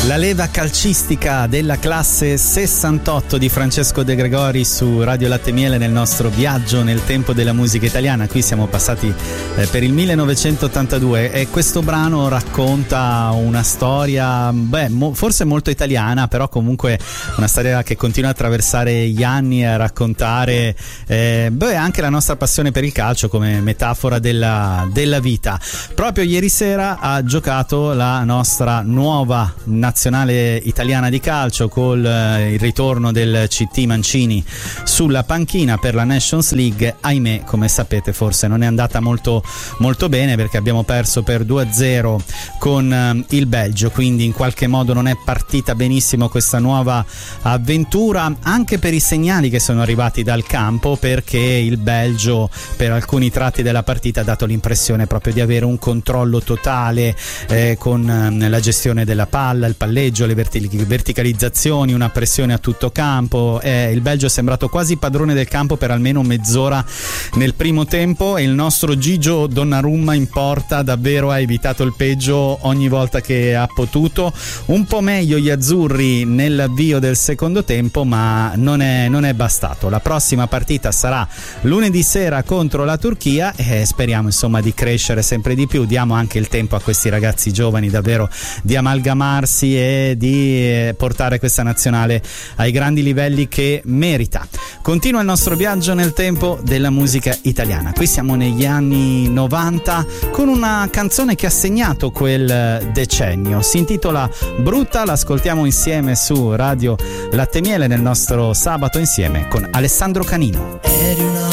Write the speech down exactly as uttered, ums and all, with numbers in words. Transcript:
La leva calcistica della classe sessantotto di Francesco De Gregori su Radio Latte Miele nel nostro viaggio nel tempo della musica italiana. Qui siamo passati eh, per il millenovecentottantadue e questo brano racconta una storia, beh, mo, forse molto italiana, però comunque una storia che continua a attraversare gli anni e a raccontare eh, beh, anche la nostra passione per il calcio come metafora della, della vita. Proprio ieri sera ha giocato la nostra nuova nazionale italiana di calcio col eh, il ritorno del C T Mancini sulla panchina per la Nations League. Ahimè, come sapete, forse non è andata molto molto bene perché abbiamo perso per due a zero con eh, il Belgio, quindi in qualche modo non è partita benissimo questa nuova avventura, anche per i segnali che sono arrivati dal campo, perché il Belgio per alcuni tratti della partita ha dato l'impressione proprio di avere un controllo totale eh, con eh, la gestione della palla, il palleggio, le vertic- verticalizzazioni, una pressione a tutto campo. Eh, il Belgio è sembrato quasi padrone del campo per almeno mezz'ora nel primo tempo e il nostro Gigio Donnarumma in porta davvero ha evitato il peggio ogni volta che ha potuto. Un po' meglio gli azzurri nell'avvio del secondo tempo, ma non è, non è bastato. La prossima partita sarà lunedì sera contro la Turchia e speriamo insomma di crescere sempre di più. Diamo anche il tempo a questi ragazzi giovani davvero di amalgamarsi e di portare questa nazionale ai grandi livelli che merita. Continua il nostro viaggio nel tempo della musica italiana. Qui siamo negli anni novanta con una canzone che ha segnato quel decennio. Si intitola Brutta, l'ascoltiamo insieme su Radio Latte Miele nel nostro sabato insieme con Alessandro Canino. Eri una